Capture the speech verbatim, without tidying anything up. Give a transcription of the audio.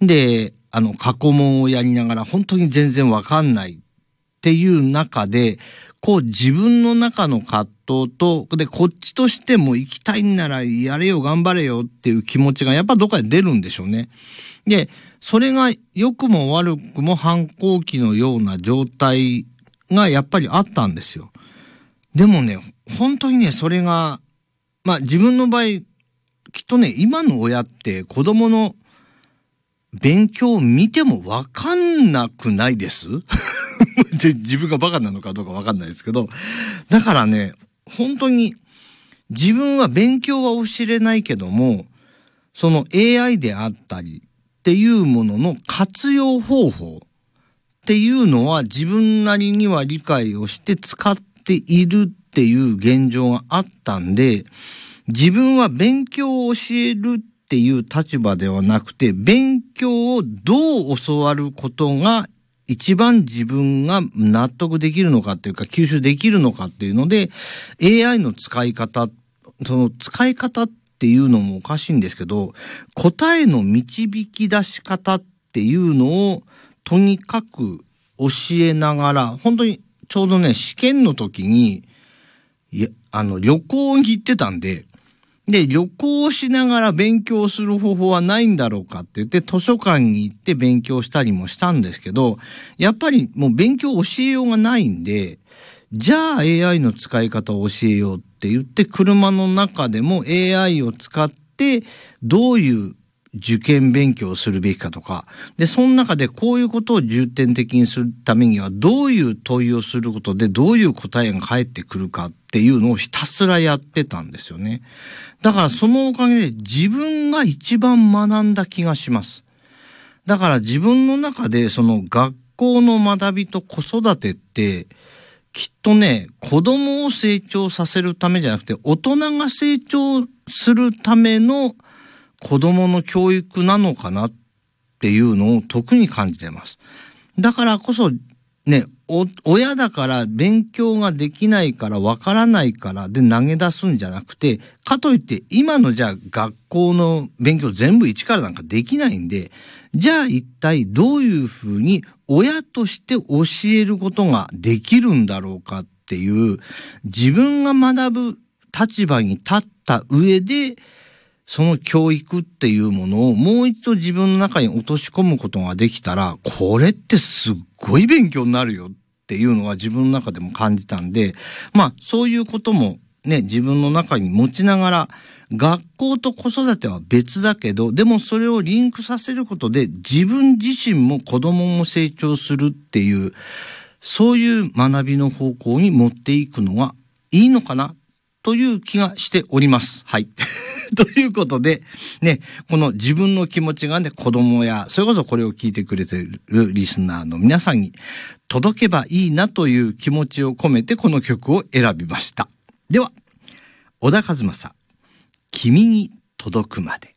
で、あの、過去問をやりながら本当に全然わかんないっていう中で、こう自分の中の葛藤と、で、こっちとしても行きたいんならやれよ、頑張れよっていう気持ちがやっぱどっかで出るんでしょうね。で、それが良くも悪くも反抗期のような状態がやっぱりあったんですよ。でもね、本当にね、それが、まあ自分の場合、きっとね、今の親って子供の勉強を見てもわかんなくないです自分がバカなのかどうかわかんないですけど。だからね、本当に自分は勉強は教えれないけども、その エーアイ であったりっていうものの活用方法っていうのは自分なりには理解をして使っているっていう現状があったんで、自分は勉強を教えるっていう立場ではなくて、勉強をどう教わることが一番自分が納得できるのかっていうか吸収できるのかっていうので、 エーアイ の使い方、その使い方っていうのもおかしいんですけど、答えの導き出し方っていうのをとにかく教えながら、本当にちょうどね、試験の時に、いや、あの、旅行に行ってたんで、で、旅行をしながら勉強する方法はないんだろうかって言って図書館に行って勉強したりもしたんですけど、やっぱりもう勉強教えようがないんで、じゃあ エーアイ の使い方を教えようって言って車の中でも エーアイ を使ってどういう受験勉強をするべきかとか、で、その中でこういうことを重点的にするためにはどういう問いをすることでどういう答えが返ってくるかっていうのをひたすらやってたんですよね。だからそのおかげで自分が一番学んだ気がします。だから自分の中でその学校の学びと子育てってきっとね、子供を成長させるためじゃなくて大人が成長するための子供の教育なのかなっていうのを特に感じてます。だからこそね、お親だから勉強ができないからわからないからで投げ出すんじゃなくて、かといって今のじゃあ学校の勉強全部一からなんかできないんで、じゃあ一体どういうふうに親として教えることができるんだろうかっていう、自分が学ぶ立場に立った上でその教育っていうものをもう一度自分の中に落とし込むことができたら、これってすっごい勉強になるよっていうのは自分の中でも感じたんで、まあそういうこともね、自分の中に持ちながら、学校と子育ては別だけど、でもそれをリンクさせることで自分自身も子供も成長するっていう、そういう学びの方向に持っていくのがいいのかなという気がしております。はい。ということで、ね、この自分の気持ちがね、子供や、それこそこれを聞いてくれているリスナーの皆さんに届けばいいなという気持ちを込めてこの曲を選びました。では、小田和正、君に届くまで。